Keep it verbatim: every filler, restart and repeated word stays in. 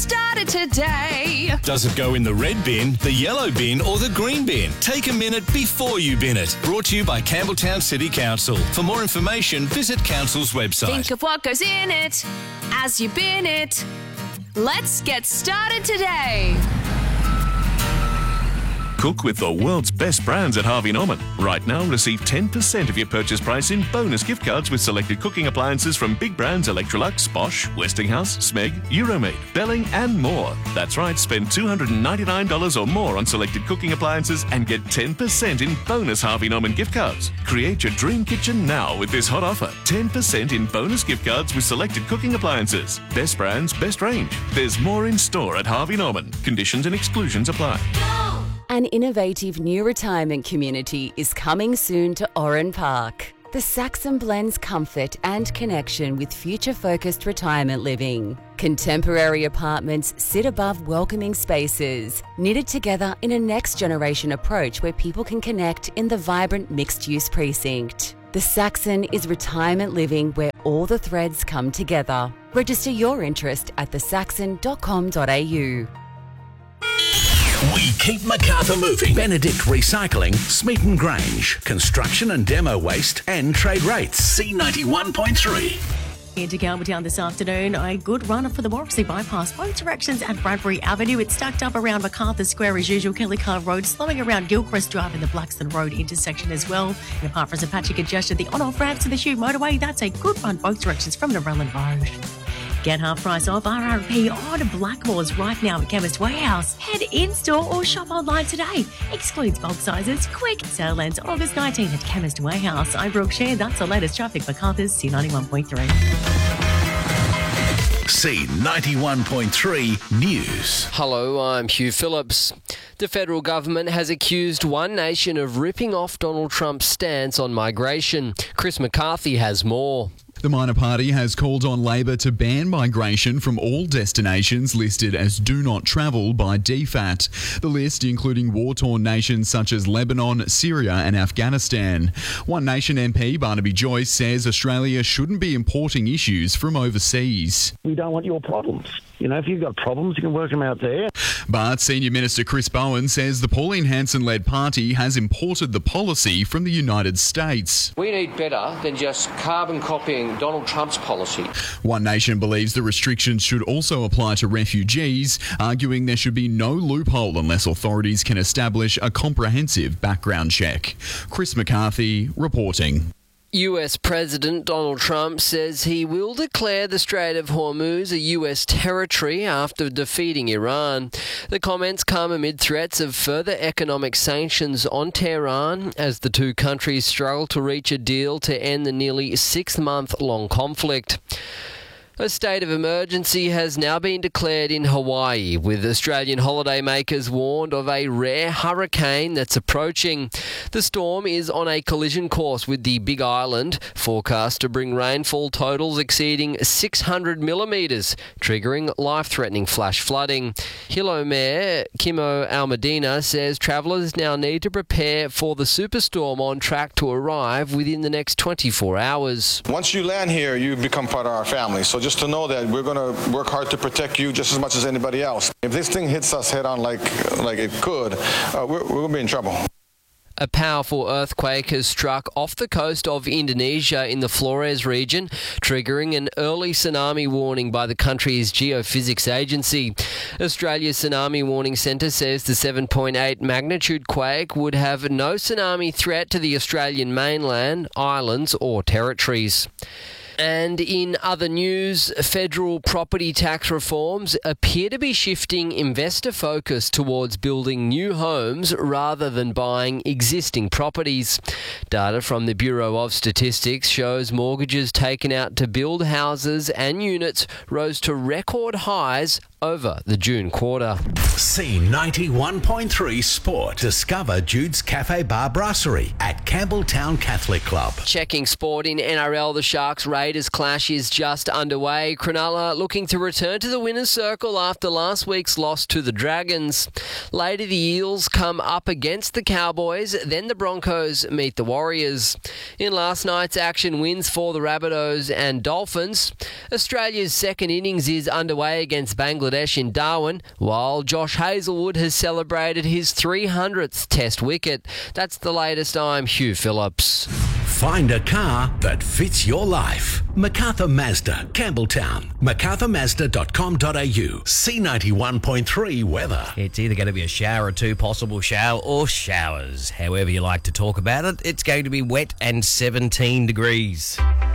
Started today. Does it go in the red bin, the yellow bin or the green bin? Take a minute before you bin it. Brought to you by Campbelltown City Council. For more information, visit Council's website. Think of what goes in it as you bin it. Let's get started today. Cook with the world's best brands at Harvey Norman. Right now, receive ten percent of your purchase price in bonus gift cards with selected cooking appliances from big brands Electrolux, Bosch, Westinghouse, Smeg, Euromade, Belling and more. That's right, spend two hundred ninety-nine dollars or more on selected cooking appliances and get ten percent in bonus Harvey Norman gift cards. Create your dream kitchen now with this hot offer. ten percent in bonus gift cards with selected cooking appliances. Best brands, best range. There's more in store at Harvey Norman. Conditions and exclusions apply. An innovative new retirement community is coming soon to Oran Park. The Saxon blends comfort and connection with future-focused retirement living. Contemporary apartments sit above welcoming spaces, knitted together in a next-generation approach where people can connect in the vibrant mixed-use precinct. The Saxon is retirement living where all the threads come together. Register your interest at the saxon dot com dot a u. We keep Macarthur moving. Benedict Recycling, Smeaton Grange, construction and demo waste and trade rates. C ninety-one point three. Into Campbelltown this afternoon, a good runner for the Morrissey bypass. Both directions at Bradbury Avenue. It's stacked up around Macarthur Square as usual. Kelly Carr Road, slowing around Gilchrist Drive and the Blackstone Road intersection as well. And apart from some patchy congestion, the on-off ramps to the Hugh Motorway, that's a good run both directions from Narellan Road. Get half price off R R P on Blackmores right now at Chemist Warehouse. Head in-store or shop online today. Excludes bulk sizes. Quick. Sale ends August nineteenth at Chemist Warehouse. I'm Brooke Share. That's the latest traffic. Macarthur's C ninety-one point three. C ninety-one point three News. Hello, I'm Hugh Phillips. The federal government has accused One Nation of ripping off Donald Trump's stance on migration. Chris McCarthy has more. The minor party has called on Labor to ban migration from all destinations listed as do not travel by D FAT. The list including war-torn nations such as Lebanon, Syria and Afghanistan. One Nation M P Barnaby Joyce says Australia shouldn't be importing issues from overseas. We don't want your problems. You know, if you've got problems, you can work them out there. But Senior Minister Chris Bowen says the Pauline Hanson-led party has imported the policy from the United States. We need better than just carbon copying Donald Trump's policy. One Nation believes the restrictions should also apply to refugees, arguing there should be no loophole unless authorities can establish a comprehensive background check. Chris McCarthy reporting. U S President Donald Trump says he will declare the Strait of Hormuz a U S territory after defeating Iran. The comments come amid threats of further economic sanctions on Tehran as the two countries struggle to reach a deal to end the nearly six-month-long conflict. A state of emergency has now been declared in Hawaii, with Australian holidaymakers warned of a rare hurricane that's approaching. The storm is on a collision course with the Big Island, forecast to bring rainfall totals exceeding six hundred millimetres, triggering life-threatening flash flooding. Hilo Mayor Kimo Almadina says travellers now need to prepare for the superstorm on track to arrive within the next twenty-four hours. Once you land here, you become part of our family. So just to know that we're going to work hard to protect you just as much as anybody else. If this thing hits us head on like like it could, uh, we're, we're going to be in trouble. A powerful earthquake has struck off the coast of Indonesia in the Flores region, triggering an early tsunami warning by the country's geophysics agency. Australia's Tsunami Warning Centre says the seven point eight magnitude quake would have no tsunami threat to the Australian mainland, islands or territories. And in other news, federal property tax reforms appear to be shifting investor focus towards building new homes rather than buying existing properties. Data from the Bureau of Statistics shows mortgages taken out to build houses and units rose to record highs over the June quarter. C ninety-one point three Sport. Discover Jude's Cafe Bar Brasserie at Campbelltown Catholic Club. Checking sport in N R L, the Sharks-Raiders clash is just underway. Cronulla looking to return to the winner's circle after last week's loss to the Dragons. Later, the Eels come up against the Cowboys, then the Broncos meet the Warriors. In last night's action, wins for the Rabbitohs and Dolphins. Australia's second innings is underway against Bangladesh Bangladesh in Darwin, while Josh Hazlewood has celebrated his three hundredth Test wicket. That's the latest. I'm Hugh Phillips. Find a car that fits your life. MacArthur Mazda, Campbelltown. macarthur mazda dot com dot a u. C ninety-one point three weather. It's either going to be a shower or two, possible shower or showers. However you like to talk about it, it's going to be wet and seventeen degrees.